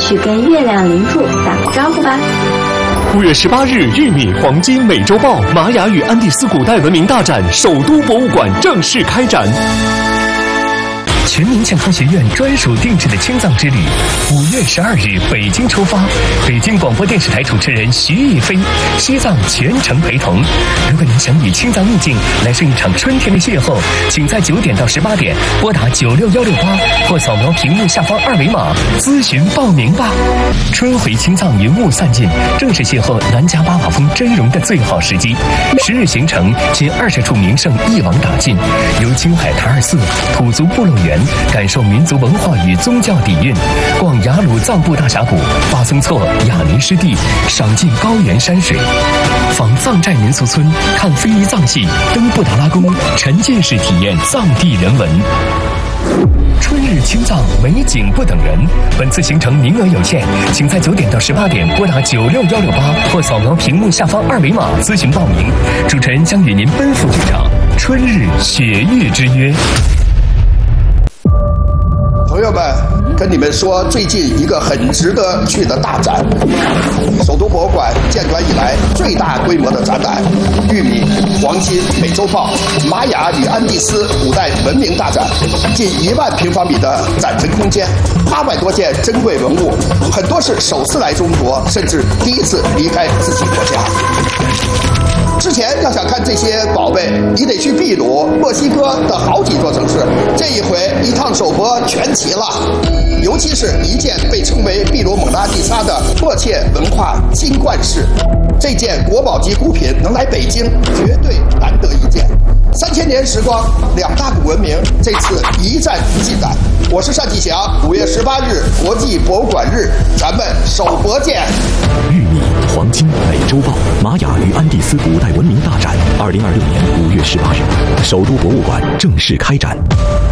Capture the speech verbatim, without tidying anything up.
去跟月亮领主打个招呼吧。 五月十八日，玉米黄金美洲豹玛雅与安第斯古代文明大展首都博物馆正式开展。 全民健康学院专属定制的青藏之旅，五月十二日北京出发，北京广播电视台主持人徐艺飞，西藏全程陪同。如果您想与青藏秘境来上一场春天的邂逅，请在九点到十八点拨打九六幺六八或扫描屏幕下方二维码咨询报名吧。春回青藏云雾散尽，正是邂逅南迦巴瓦峰真容的最好时机。十日行程，近二十处名胜一网打尽，由青海塔尔寺土族部落园感受民族文化与宗教底蕴，逛雅鲁藏布大峡谷、巴松措雅尼湿地，赏尽高原山水，访藏寨民俗村，看非遗藏戏，登布达拉宫，沉浸式体验藏地人文。春日青藏，美景不等人。本次行程名额有限，请在九点到十八点拨打九六幺六八或扫描屏幕下方二维码咨询报名。主持人将与您奔赴这场春日雪域之约。 朋友们，跟你们说最近一个很值得去的大展，首都博物馆建馆以来最大规模的展览——玉米、黄金、美洲豹、玛雅与安第斯古代文明大展，近一万平方米的展陈空间，八百多件珍贵文物，很多是首次来中国，甚至第一次离开自己国家。之前要想看这些宝贝，你得去秘鲁、墨西哥的好几座城市。这一回一趟首博全齐了，尤其是一件被称为秘鲁蒙拉蒂沙的迫切文化金冠饰，这件国宝级古品能来北京，绝对难得一见。三千年时光，两大古文明这次一站尽展。我是单霁翔，五月十八日国际博物馆日，咱们首博见。 玉米、黄金、美洲豹、玛雅与安第斯古代文明大展，二零二六年五月十八日，首都博物馆正式开展。